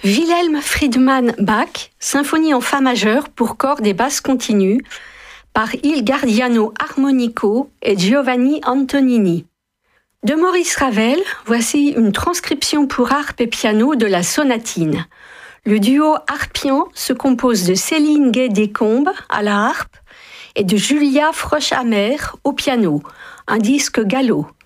Wilhelm Friedman Bach, symphonie en fa majeur pour cordes et basses continues, par Il Gardiano Armonico et Giovanni Antonini. De Maurice Ravel, voici une transcription pour harpe et piano de la sonatine. Le duo harpian se compose de Céline Gay-Descombes à la harpe et de Julia Frosch-Amer au piano, un disque gallo.